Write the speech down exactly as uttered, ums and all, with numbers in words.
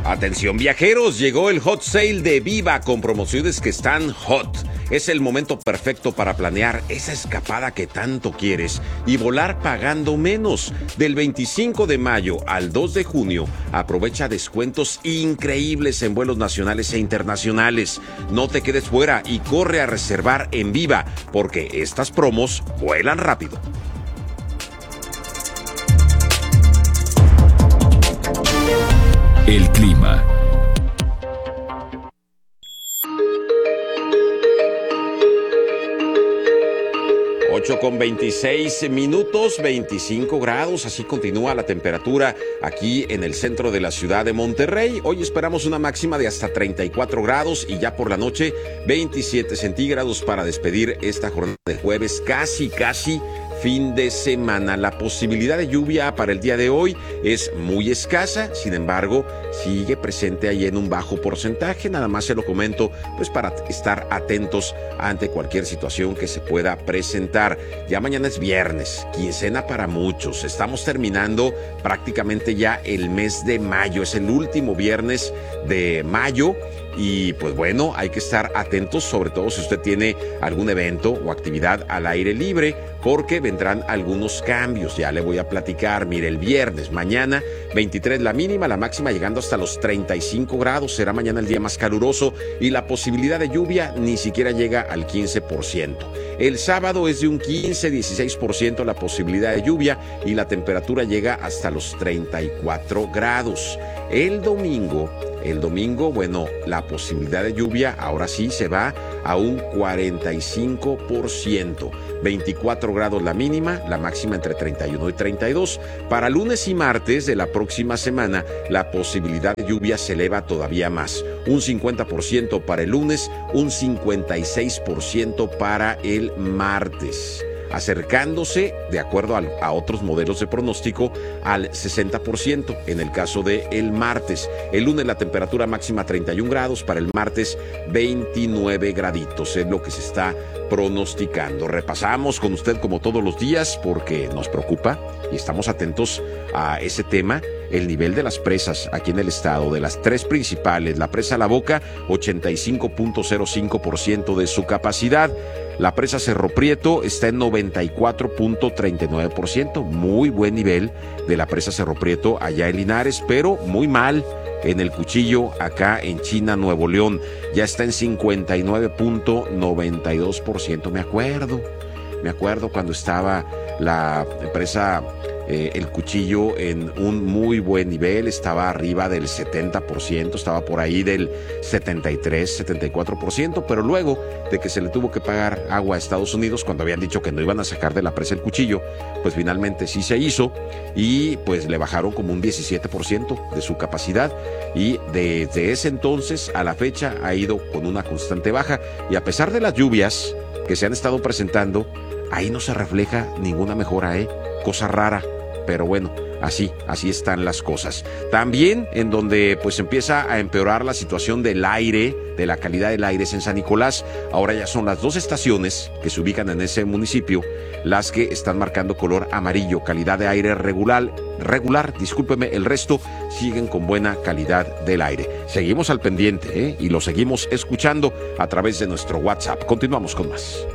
Atención viajeros, llegó el Hot Sale de Viva con promociones que están hot. Es el momento perfecto para planear esa escapada que tanto quieres y volar pagando menos. Del veinticinco de mayo al dos de junio, aprovecha descuentos increíbles en vuelos nacionales e internacionales. No te quedes fuera y corre a reservar en Viva, porque estas promos vuelan rápido. El clima. ocho con veintiséis minutos, veinticinco grados, así continúa la temperatura aquí en el centro de la ciudad de Monterrey. Hoy esperamos una máxima de hasta treinta y cuatro grados y ya por la noche veintisiete centígrados para despedir esta jornada de jueves, casi, casi fin de semana. La posibilidad de lluvia para el día de hoy es muy escasa, sin embargo, sigue presente ahí en un bajo porcentaje. Nada más se lo comento, pues para estar atentos ante cualquier situación que se pueda presentar. Ya mañana es viernes, quincena para muchos. Estamos terminando prácticamente ya el mes de mayo. Es el último viernes de mayo. Y pues bueno, hay que estar atentos, sobre todo si usted tiene algún evento o actividad al aire libre, porque vendrán algunos cambios. Ya le voy a platicar. Mire, el viernes, mañana, veintitrés la mínima, la máxima llegando hasta los treinta y cinco grados. Será mañana el día más caluroso y la posibilidad de lluvia ni siquiera llega al quince por ciento. El sábado es de un quince a dieciséis por ciento la posibilidad de lluvia y la temperatura llega hasta los treinta y cuatro grados. El domingo, el domingo, bueno, la posibilidad de lluvia ahora sí se va a un cuarenta y cinco por ciento. veinticuatro grados la mínima, la máxima entre treinta y uno y treinta y dos. Para lunes y martes de la próxima semana, la posibilidad de lluvia se eleva todavía más. Un cincuenta por ciento para el lunes, un cincuenta y seis por ciento para el martes, acercándose, de acuerdo a, a otros modelos de pronóstico, al sesenta por ciento en el caso de el martes. El lunes la temperatura máxima treinta y un grados, para el martes veintinueve graditos, es lo que se está pronosticando. Repasamos con usted como todos los días porque nos preocupa y estamos atentos a ese tema. El nivel de las presas aquí en el estado, de las tres principales, la presa La Boca, ochenta y cinco punto cero cinco por ciento de su capacidad. La presa Cerro Prieto está en noventa y cuatro punto treinta y nueve por ciento. Muy buen nivel de la presa Cerro Prieto allá en Linares, pero muy mal en el Cuchillo, acá en China, Nuevo León. Ya está en cincuenta y nueve punto noventa y dos por ciento. Me acuerdo, me acuerdo cuando estaba la presa Eh, el Cuchillo en un muy buen nivel, estaba arriba del setenta por ciento, estaba por ahí del setenta y tres, setenta y cuatro por ciento, pero luego de que se le tuvo que pagar agua a Estados Unidos cuando habían dicho que no iban a sacar de la presa El Cuchillo, pues finalmente sí se hizo y pues le bajaron como un diecisiete por ciento de su capacidad y desde ese entonces a la fecha ha ido con una constante baja y a pesar de las lluvias que se han estado presentando, ahí no se refleja ninguna mejora, ¿eh? Cosa rara. Pero bueno, así, así están las cosas. También en donde pues empieza a empeorar la situación del aire, de la calidad del aire, es en San Nicolás. Ahora ya son las dos estaciones que se ubican en ese municipio las que están marcando color amarillo, calidad de aire regular, regular, discúlpeme, el resto siguen con buena calidad del aire. Seguimos al pendiente, ¿eh? Y lo seguimos escuchando a través de nuestro WhatsApp. Continuamos con más.